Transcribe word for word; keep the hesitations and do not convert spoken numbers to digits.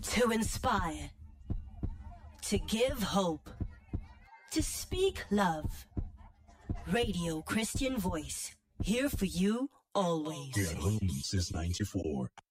To inspire, to give hope, to speak love. Radio Christian Voice, here for you always. Dear home since ninety-four.